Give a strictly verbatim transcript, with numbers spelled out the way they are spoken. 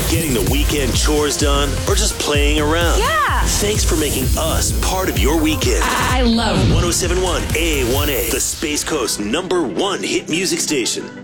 getting the weekend chores done, or just playing around. Yeah. Thanks for making us part of your weekend. I love one oh seven point one A one A, the Space Coast number one hit music station.